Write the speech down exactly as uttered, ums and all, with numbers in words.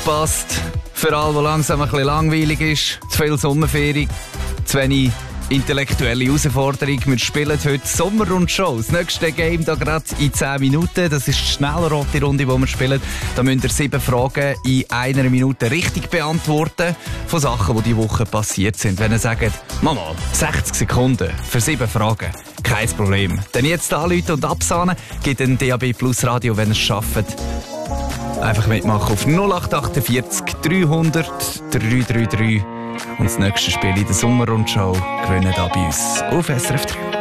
aufgepasst. Für alle, die langsam ein bisschen langweilig ist, zu viel Sommerferien, zu wenig intellektuelle Herausforderung. Wir spielen heute Sommerrundshow. Das nächste Game da gerade in zehn Minuten. Das ist die schnellrote Runde, die wir spielen. Da müsst ihr sieben Fragen in einer Minute richtig beantworten von Sachen, die diese Woche passiert sind. Wenn ihr sagt, Mama, sechzig Sekunden für sieben Fragen, kein Problem. Dann jetzt anrufen und absahnen, geht ein D A B Plus Radio, wenn ihr es schafft. Einfach mitmachen auf null acht vier acht dreihundert dreihundertdreiunddreißig. Und das nächste Spiel in der Sommerrundschau gewinnen da bei uns auf S R F drei.